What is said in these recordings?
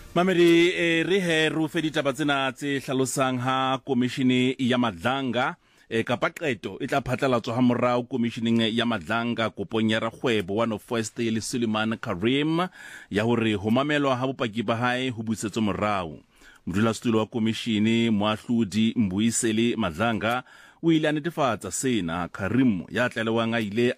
Mamedi re he ru fedita batsena tse hlalosang ha komishini ya Madlanga kapa qeto e tla phatlalatswa ha morao komishining ya Madlanga kopong ya rakgwebo wa North West le Suleiman Karim ya hore ho mamelwa ha bopaki ba hae ho busetswe morao. Modulasetulo wa komishini Moahlodi Mbuiseli Madlanga o ile a netefatsa sena. Karim ya tlalewang a ile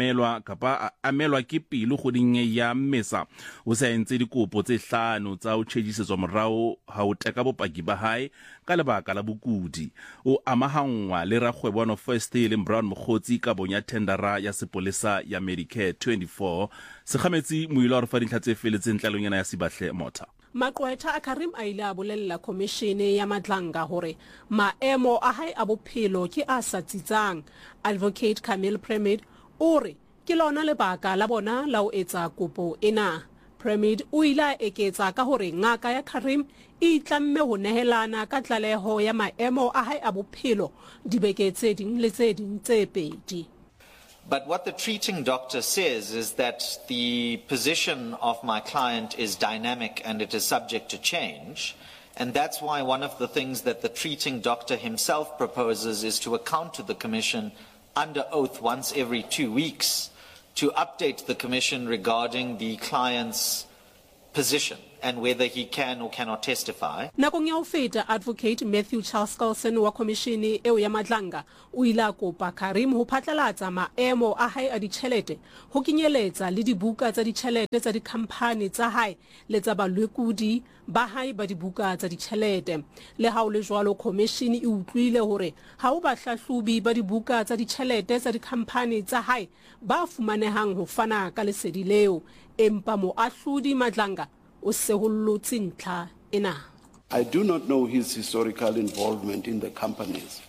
amelwa ke pelo kgoding ya Mmesa o sa entse dikopo tse 5 tsa ho tjhejisetswa morao ha o teka bopaki ba hae ka lebaka la bokudi. O amahangwa le rakgwebo wa North West le Brown Mokgotsi ka bonya tendera ya sepolesa ya Medicare 24. Sekgametsi moilo a re fa dintlha tse feletseng tlalonyana ya Sibahle Motha. Maqwetha a Karim a ile a bolella komishini ya Madlanga hore maemo a hae a bophelo ke a sa tsitsang. Advocate Camille Premid o re ke lona lebaka la bona la ho etsa kopo ena. Premid o ile a eketsa ka hore ngaka ya Karim e tlamme ho nehelana ka tlaleho ya maemo a hae a bophelo dibeke tse ding le tse ding tse pedi. But what the treating doctor says is that the position of my client is dynamic and it is subject to change. And that's why one of the things that the treating doctor himself proposes is to account to the Commission under oath once every 2 weeks to update the Commission regarding the client's position and whether he can or cannot testify. Nakong ya ho feta, Advocate Matthew Charles Carlson wa komishini eo ya Madlanga o ile a kopa Karim ho phatlalatsa maemo a hae a ditjhelete ho kenyeletsa le dibuka tsa ditjhelete tsa dikhamphani tsa hae le tsa balwekudi ba hae ba dibuka tsa ditjhelete. Le ha o le jwalo, komishini e utlwile hore ha o bahlahlobi ba dibuka tsa ditjhelete tsa dikhamphani tsa hae ba fumanehang ho fana ka lesedi leo, empa moahlodi Madlanga o se ho llotse ntlha ena. I do not know his historical involvement in the companies.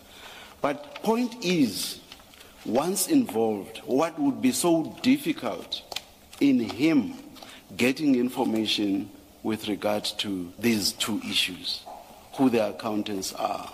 But point is, once involved, what would be so difficult in him getting information with regard to these two issues, who the accountants are,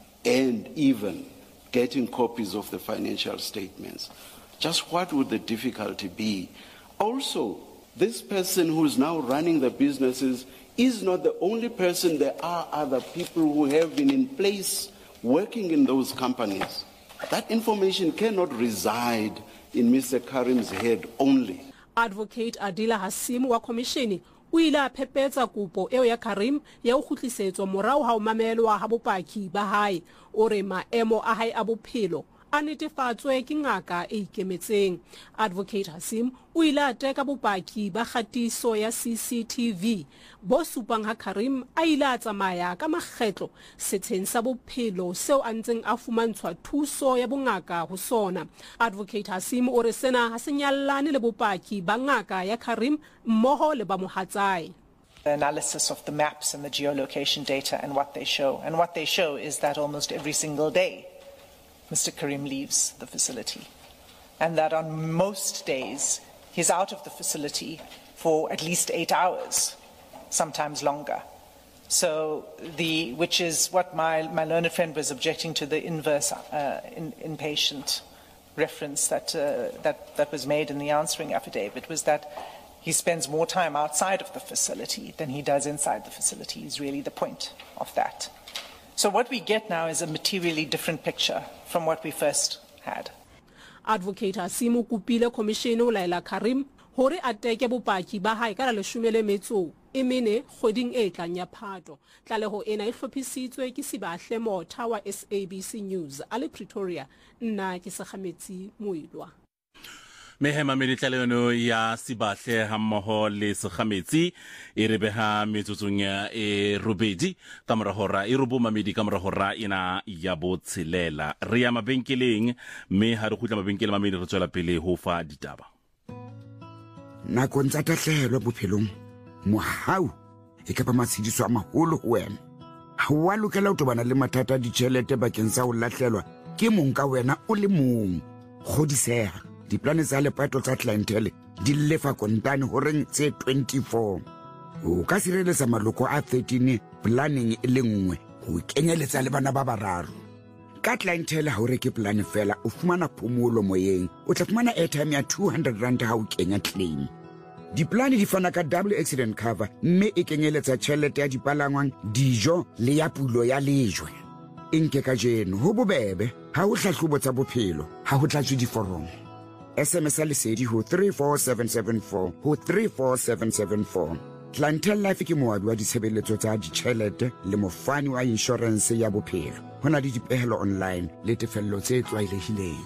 and even getting copies of the financial statements? Just what would the difficulty be? Also, this person who is now running the businesses is not the only person. There are other people who have been in place working in those companies. That information cannot reside in Mr. Karim's head only. Advocate Adila Hasim wa komishini o ile a phepetsa kopo eo ya Karim ya ho kgutlisetswa morao ha o mamelwa ha bopaki ba hae. O re maemo a hae a bophelo a netefatswe ke ngaka e ikemetseng. Advocate Hasim o ile a teka bopaki ba kgatiso ya CCTV bo supang ha Karim a ile a tsamaya ka makgetlo setsheng sa bophelo seo a ntseng a fumantshwa thuso ya bongaka ho sona. Advocate Hasim o re sena ha se nyallane le bopaki ba ngaka ya Karim mmoho le ba mohatsae. The analysis of the maps and the geolocation data and what they show. And what they show is that almost every single day Mr. Karim leaves the facility, and that on most days he's out of the facility for at least 8 hours, sometimes longer. So which is what my learned friend was objecting to, the inverse inpatient reference that was made in the answering affidavit, was that he spends more time outside of the facility than he does inside the facility, is really the point of that. So what we get now is a materially different picture from what we first had. Advocate Hasim o kopile komishini o laela Karim hore a teke bopaki ba hae ka la 14 kgweding e tlang ya Phato. Tlaleho ena e hlophisitswe ke Sibahle Motha wa SABC News a le Pretoria. Nna ke Sekgametsi Moilwa. Mehema meditlaleno ya Sibahle hammoho le Sekgametsi e re beha metsotsong ya robedi ka mora hora e robo mamedi ka mora hora ina ya botshelela. Re ya mabenkeleng mme ha re khutla mabenkele mamedi re tswela pele ho fa ditaba. Nakong tsa tahlehelo bophelong mohau e ka ba matshidiso a maholo ho wena. Ha wa lokela ho tobana le mathata a ditjhelete bakeng sa ho lahlelwa ke mong ka wena o le mong. Kgodiseha diplane tsa lepato tsa clientele di lefa kontane horeng tse 24. O ka sireletsa maloko a 13 planning e le nngwe ho kenyeletsa le bana ba bararo. Ka clientele ha o reke plan fela o fumana phomolo moyeng, o tla fumana airtime ya 200 rand ha o kenya claim. Diplane di fana ka double accident cover mme e kenyeletsa tjhelete ya dipalangwang, dijo le ya pulo ya lejwe. E nke ka jeno ho bobebe ha o hlahlobo tsa bophelo ha ho tlatswe diforomo. SMS ya lesedi ho 34774 ho 34774. Clientele Life ke moabi wa ditshebeletso tsa ditjhelete le mofani wa insurance ya bophelo. Ho na le dipehelo online le tefello tse tlwaelehileng.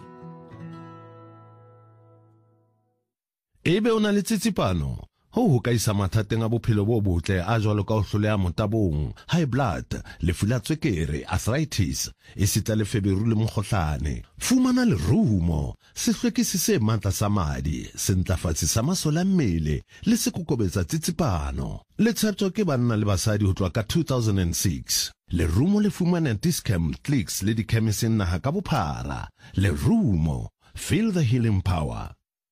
Ebe o na le tsitsipano ho ka isa mathateng a bophelo bo botle a jwalo ka ho hloleha motabong, high blood, lefu la tswekere, arthritis, esita le feberu le mokgohlane. Fumana lerumo, sehlwekisi se matla sa madi, sentlafatsi sa masole a mmele le sekokobetsa tsitsipano. Le tsheptswa ke banna le basadi ho tloha ka 2006. Lerumo le fumana Discam, Clicks le dikhemiseng naha ka bophara. Lerumo, feel the healing power.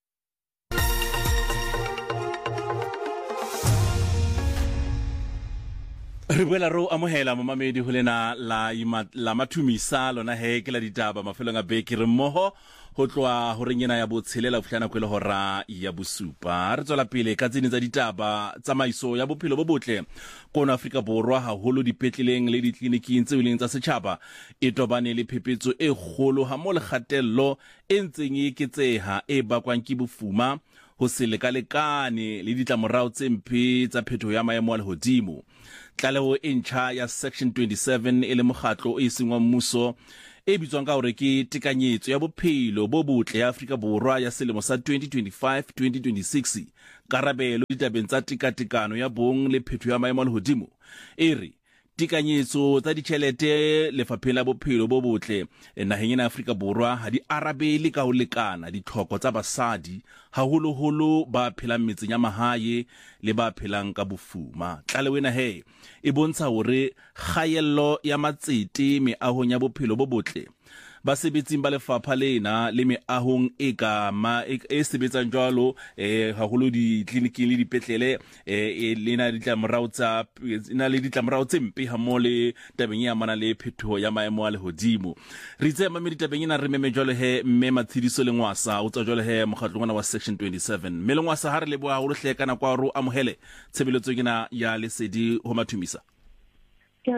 Re boela ro amohela momamedi ho lena la mathumisa lona he ke la ditaba mafelong a beke re mmoho ho tloa ho renyena ya botshelela fhlana kwele hora ya bosupa. Re tswela pele ka tsene tsa ditaba tsamaiso ya bophelo bo botle kona Afrika Borwa haholo dipetleleng le ditleliniking tse wileng tsa setjhaba e tobane le phepetso e kgolo ha mo le kgatello e ntseng e eketseha e bakwang ke bofuma ho se lekalekane le ditlamorao tse mpe tsa phetho ya maemo a lehodimo. Tlaleho e ntjha ya section 27 e le mokgatlo e sengwa mmuso e bitswang ka hore ke tekanyetso ya bophelo bo botle ya Afrika Borwa ya selemo sa 2025-2026 karabelo ditabeng tsa tekatekano ya bong le phetho ya maemo a lehodimo e re tikanyetso tsa ditjhelete lefapheng la bophelo bo botle naheng ya Afrika Borwa ha di arabele ka ho lekana ditlhoko tsa basadi haholoholo ba phelang metseng ya mahae le ba phelang ka bofuma. Tlalewena he e bontsha hore kgaello ya matsete meahong ya bophelo bo botle basebetsing ba lefapha lena le meahong e sebetsang jwalo haholo ditleliniking le dipetlele lena ditlamorao tse mpe ha mo le tabeng ya mana le phetho ya maemo a lehodimo. Re itse mamedi tabeng ena re meme jwalo he mme Matshidiso le Ngwasa o tswa jwalo he mokgatlong wa section 27 mme le Ngwasa ha re le boa ho le hlekana kwa ro amohele tshebeletso kena ya lesedi ho mathumisa. Re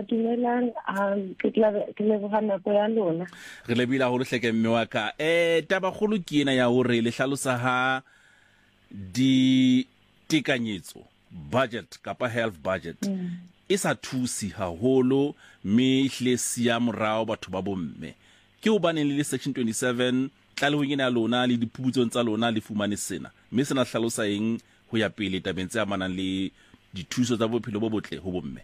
lebila ho hleke mme wa ka taba kholo ke ena ya hore le hlalosa ha di tekanyetso budget kapa health budget e sa thusi haholo me hlesi ya morao batho ba bomme ke ho baneng le section 27 tlalehong ena lona le dipuputsong tsa lona le fumane sena mme sena hlalosa eng ho ya pele tabeng tse amanang le dithuso tsa bophelo bo botle ho bomme.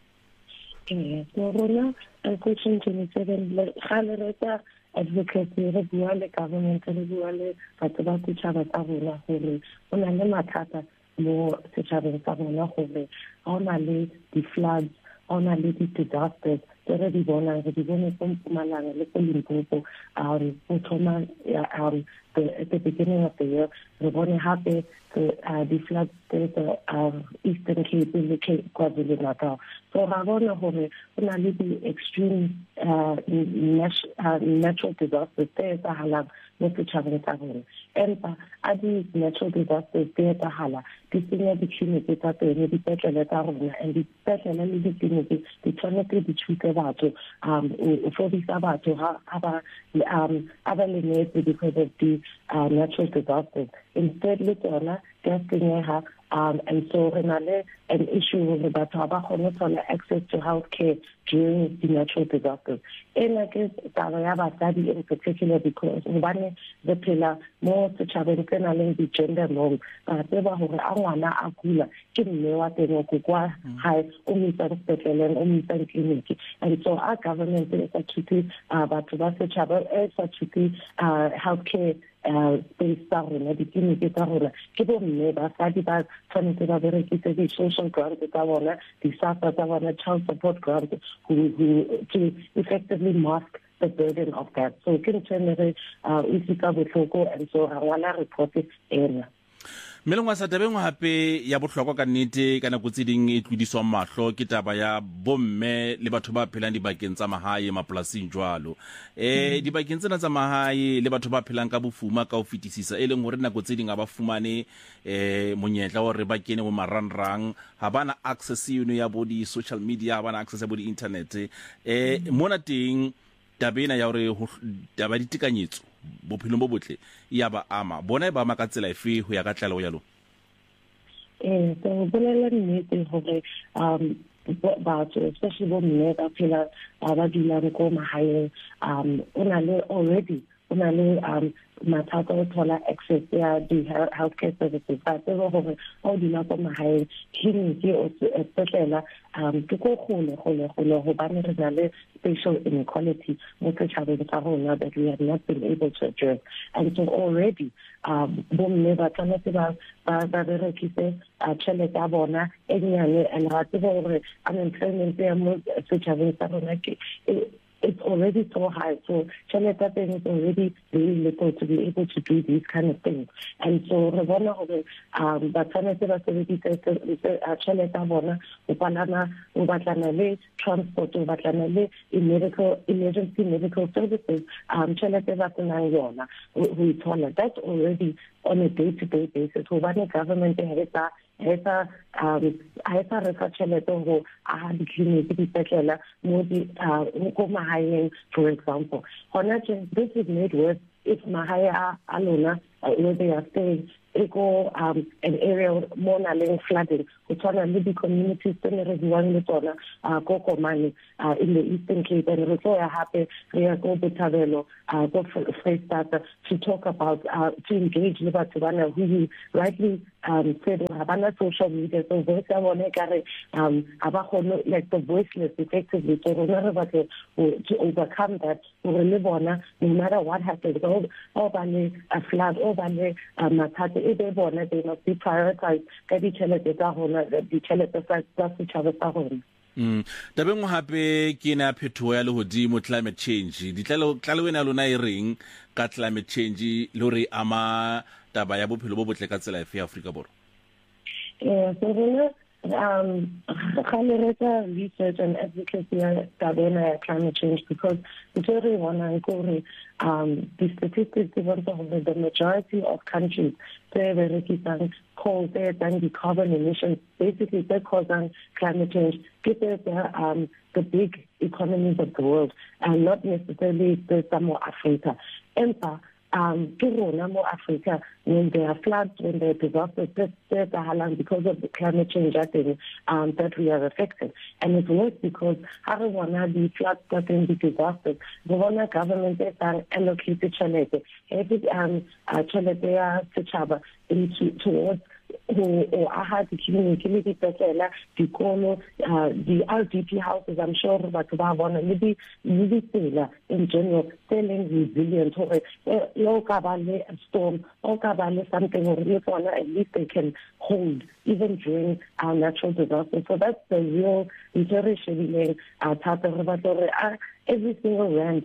So rona section 27 le reta advocacy re bua le government re bua le batho ba setjhaba tsa rona gore o na le mathata mo setjhabeng sa rona gore ha o na le di-floods, ha o na le di-disasters re di bona ko Mpumalanga le ko Limpopo go thoma at the beginning of the year re bone hape the floods the Eastern Cape le KwaZulu-Natal. So ra bona gore o na le the extreme natural disasters tse etsahalang mo setjhabeng sa rona empa a di natural disasters tse etsahala di senya ditleliniki tsa teng dipetlele tsa rona and dipetlele le ditleliniki di tshwanetse di thuse batho o fodisa batho ha ba lemetse because of the natural disasters. Instead le tsona di a senyeha and so re na le an issue with batho ba kgone thola access to healthcare during the natural disasters. Ena ke taba ya basadi in particular because hobane re phela mo setjhabeng tse nang le di-gender norms ba tseba hore a ngwana a kula ke mme wa teng go kwa hae o mitsa sepetleleng o mitsa tleliniki and so our government is actually batho ba setjhaba is actually healthcare space tsa rona ditleliniki tsa rona ke bo mme basadi ba tshwanetse ba berekise di-social grants tsa bona di-SASSA tsa bona child support grants to effectively mask the burden of that. So ke ntse re isika botlhoko and so ra ngwana report ena. Melengwa sa tabeng hape ya bohlokwa ka nnete kana go tseding e tlodiswa mahlo ke taba ya bomme le batho ba phelang dibakeng tsa mahae mapolasing jwalo dibakeng tsena tsa mahae le batho ba phelang ka bofuma ka o fetisisa e leng hore nako tseding ba fumane monyetla hore ba kene mo marangrang ha bana access eno ya body social media ha bana access ya body internet mona teng tabena ya hore taba ditekanyetso bophelo bo botle ya ba ama bona ba maka tsela efe ho ya ka tlalo ya lo so bolela nnete hore batho especially bo mme ba phela ba dulang ko mahaeng ona le already mathata o thola access ya di healthcare services ba tsebo hore o dula ko mahaeng clinic o sepetlela ke go go bana re na le spatial inequality mo setšhabeng sa rona that we have not been able to address. And so already bomme ba tshwanetse ba berekise tšhelete ya bona e nnyane and ra tseba gore unemployment ya mo setšhabeng sa rona it's already so high. So Chaleta is already very little to be able to do these kind of things. And so Rebona but Chaleta Bona, Ubatlana transport, Ubatlana emergency medical services, Chaleta we told her that's already on a day-to-day basis. Ubani government has a research level a clinic dipetlele mo di go mahaeng, for example. This is made worse if mahaya alona where they are staying go an area more naling flooding which are the communities in the Eastern Cape and Rotoya happy we are go Botabelo go Freestata to talk about to engage Libatubana who rightly said Havana social media so voice like the voiceless effectively to overcome that no matter what happens over a flood over they must be prioritized tabeng hape ke na phetho ya lehodimo climate change ditlalo wena lona e reng ka climate change le re ama taba ya bophelo bo botle ka tsela efe ya Afrika Borwa research and advocacy on climate change because the statistics even the majority of countries they're coal, they're the carbon emissions, basically they're causing climate change. The big economies of the world and not necessarily the more Africa. More Africa, when there are floods, when there are disasters, because of the climate change that we are affected. And it's worse because how do the floods that can be disasters? The government are allocated towards or I had the community the RDP houses, I'm sure that maybe in general, selling resilience or storm or something or at least they can hold even during our natural disasters. So that's the real every single rand,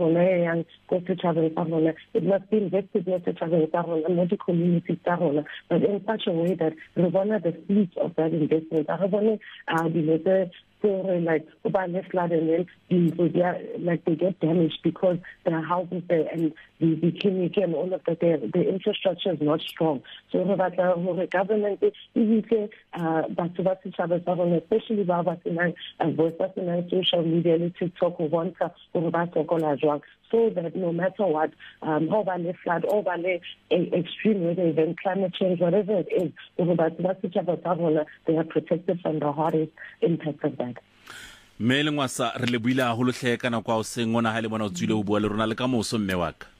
it must be invested in the community, but in such a way that we want the seeds of that investment. Like flood and then they get damaged because there are houses there and the clinic and all of that the infrastructure is not strong. So the government especially social media TikTok so that no matter what flood extreme weather event, climate change, whatever it is, they are protected from the hardest impact of that. Melengwasa re le buile a holo hle kana kwa o sengona ha le bona o tswile o bua le rona le ka moso mme wa ka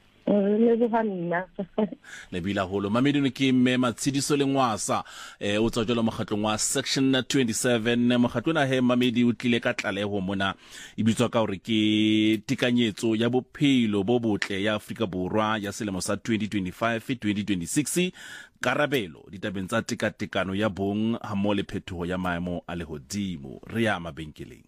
le bila holo mamedino ke mme Matshidiso Lengwasa o tswa jalo mogatlong wa section 27 mogatlona he mamedi o tlile ka tlaleho mona e bitswa ka hore ke tikanyetso ya bophelo bo botle ya Afrika Borwa ya selemo sa 2025-2026 karabelo ditabeng tsa tekatekano ya bong ha mo le phetoho ya maemo a lehodimo re ya mabenkeleng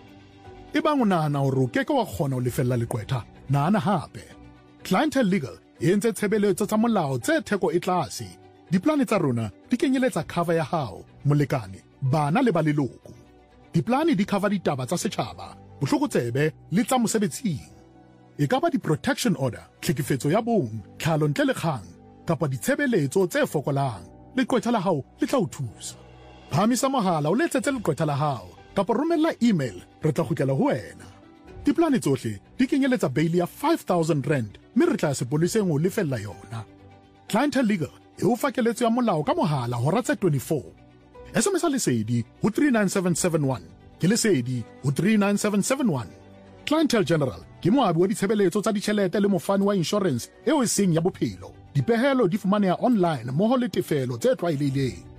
e bang o nahana hore o keke wa kgona ho lefella leqwetha nahana hape Clientele Legal e entse tshebeletso tsa molao tse theko e tlase. Diplane tsa rona di kenyeletsa cover ya hao, molekane, bana le ba leloko. Diplane di cover ditaba tsa setjhaba, bohlokotsebe le tsa mosebetsing. E ka ba di-protection order, tlhekefetso ya bong, tlhalo ntle le kgang, kapa ditshebeletso tse fokolang. Leqwetha la hao le tla o thusa. Phamisa mohala o letsetse leqwetha la hao, kapa romella email, re tla kgutlela ho wena. Diplane tsohle di kenyeletsa bail ya 5,000 rand, mme re tla sepoleseng o lefella yona. Clientele Legal e o fa keletso ya molao ka mohala hora tse 24. SMS lesedi ho 39771, ke lesedi ho 39771. Clientele General ke moabi wa ditshebeletso tsa ditjhelete le mofani wa insurance eo e seng ya bophelo. Dipehelo di fumaneha online mmoho le tefelo tse tlwaelehileng.